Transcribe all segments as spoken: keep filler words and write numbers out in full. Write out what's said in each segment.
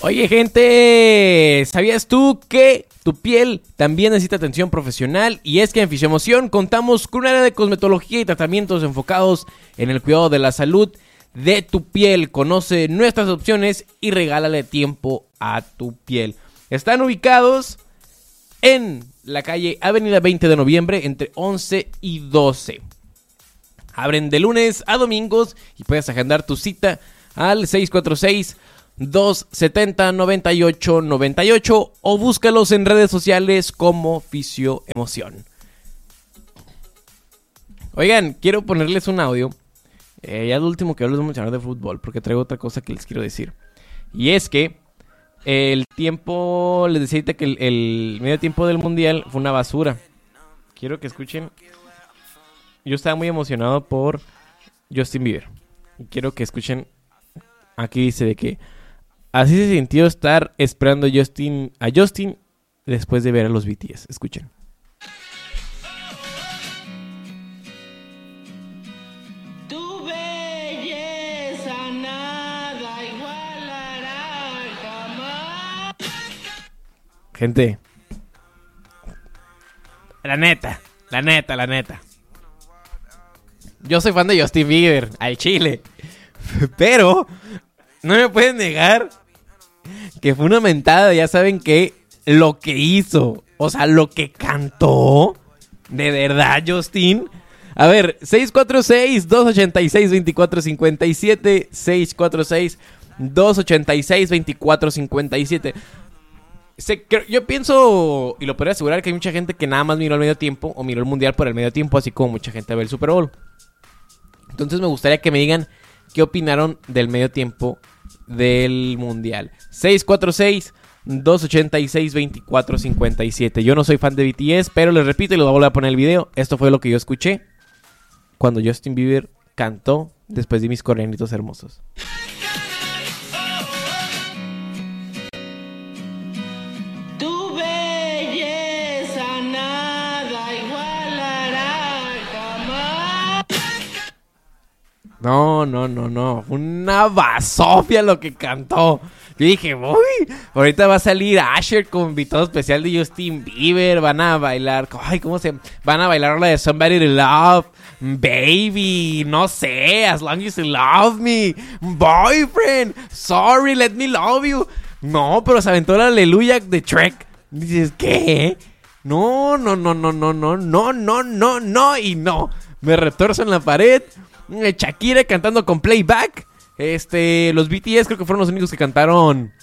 Oye, gente, ¿sabías tú que tu piel también necesita atención profesional? Y es que en Fisioemoción contamos con un área de cosmetología y tratamientos enfocados en el cuidado de la salud de tu piel. Conoce nuestras opciones y regálale tiempo a tu piel. Están ubicados en la calle Avenida veinte de noviembre entre once y doce. Abren de lunes a domingos y puedes agendar tu cita al seis cuatro seis, dos siete cero, nueve ocho nueve ocho o búscalos en redes sociales como Fisioemoción. Oigan, quiero ponerles un audio. Eh, ya es lo último que hablo, es mucho de fútbol, porque traigo otra cosa que les quiero decir. Y es que el tiempo, les decía ahorita que el, el medio tiempo del mundial fue una basura. Quiero que escuchen. Yo estaba muy emocionado por Justin Bieber. Y quiero que escuchen. Aquí dice de que así se sintió estar esperando a Justin, a Justin después de ver a los B T S. Escuchen. Tu belleza nada igualará jamás. Gente, la neta, la neta, la neta. Yo soy fan de Justin Bieber, al chile. Pero no me pueden negar que fue una mentada, ya saben que lo que hizo, o sea, lo que cantó, de verdad, Justin. A ver, seis cuatro seis, dos ocho seis, dos cuatro cinco siete, seis cuatro seis, dos ocho seis, dos cuatro cinco siete. Se, yo pienso, y lo podría asegurar, que hay mucha gente que nada más miró el medio tiempo o miró el mundial por el medio tiempo, así como mucha gente ve el Super Bowl. Entonces me gustaría que me digan qué opinaron del medio tiempo del mundial. seis cuatro seis, dos ocho seis, dos cuatro cinco siete. Yo no soy fan de B T S, pero les repito y les voy a volver a poner el video. Esto fue lo que yo escuché cuando Justin Bieber cantó después de Mis Coreanitos Hermosos. Tu belleza nada igualará jamás. No, no, no, no. Fue una basofia lo que cantó. Yo dije, uy, ahorita va a salir Asher con invitado especial de Justin Bieber. Van a bailar, ay, ¿cómo se? Van a bailar la de Somebody to Love, Baby, no sé, As Long as You Love Me, Boyfriend, Sorry, Let Me Love You. No, pero se aventó la Aleluya de Shrek. Dices, ¿qué? No, no, no, no, no, no, no, no, no, no y no. Me retorzo en la pared. Shakira cantando con playback. Este, los B T S creo que fueron los únicos que cantaron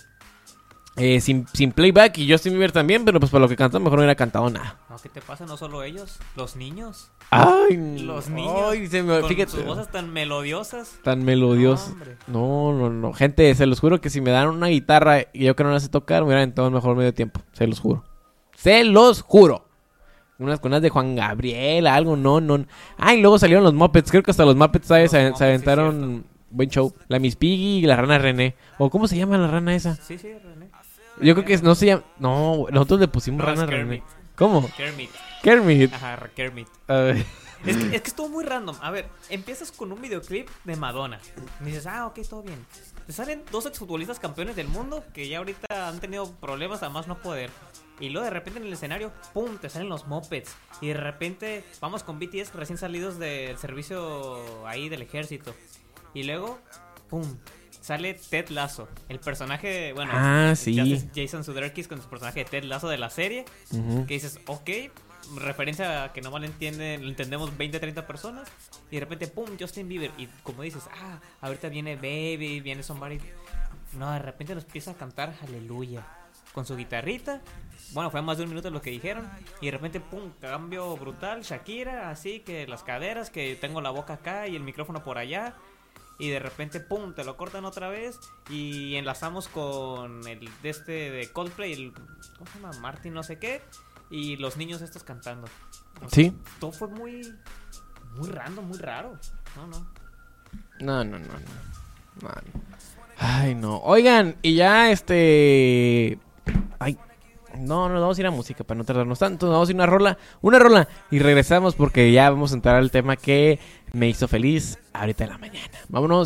eh, sin, sin playback. Y Justin Bieber también, pero pues para lo que cantan mejor no hubiera cantado nada. No, ¿qué te pasa? No solo ellos, los niños. Ay, Los niños. Ay, se me, con fíjate, sus voces tan melodiosas. tan melodiosos. No, no, no, no. Gente, se los juro que si me dan una guitarra y yo que no la sé tocar, me hubiera aventado el mejor medio tiempo. Se los juro. Se los juro. Unas con unas de Juan Gabriel, algo, no, no. Ah, y luego salieron los Muppets. Creo que hasta los Muppets, ¿sabes? Los Se, Muppets, se aventaron sí, buen show. La Miss Piggy y la rana René. ¿O cómo se llama la rana esa? Sí, sí, René. Yo creo que es- no se llama... No, nosotros le pusimos No, rana es René. Kermit. ¿Cómo? Kermit. Kermit. Ajá, Kermit. A ver. Es que, es que estuvo muy random. A ver, empiezas con un videoclip de Madonna. Y dices, ah, ok, todo bien. Te salen dos exfutbolistas campeones del mundo que ya ahorita han tenido problemas a más no poder. Y luego de repente en el escenario, pum, te salen los Muppets. Y de repente vamos con B T S recién salidos del servicio ahí del ejército. Y luego, pum, sale Ted Lasso, el personaje, bueno, Ah, sí. Jason- Jason Sudeikis con su personaje de Ted Lasso de la serie. Ujú. Que dices, ok, referencia a que no mal entienden, lo entendemos veinte, treinta personas. Y de repente, pum, Justin Bieber. Y como dices, ah, ahorita viene Baby, viene Somebody. No, de repente nos empieza a cantar Aleluya con su guitarrita. Bueno, fue más de un minuto lo que dijeron. Y de repente, pum, cambio brutal. Shakira, así que las caderas, que tengo la boca acá y el micrófono por allá. Y de repente, pum, te lo cortan otra vez. Y enlazamos con el de este de Coldplay, el, ¿cómo se llama? Martin no sé qué. Y los niños estos cantando. O sea, Sí. todo fue muy, muy random, muy raro. No, no. No, no, no, no. No, no. Ay, no. Oigan, y ya este... Ay, no, no, vamos a ir a música para no tardarnos tanto. Vamos a ir a una rola, una rola. Y regresamos porque ya vamos a entrar al tema que me hizo feliz ahorita en la mañana. Vámonos.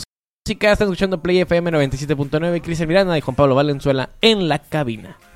Música, están escuchando Play F M noventa y siete punto nueve, Cristian Miranda y Juan Pablo Valenzuela en la cabina.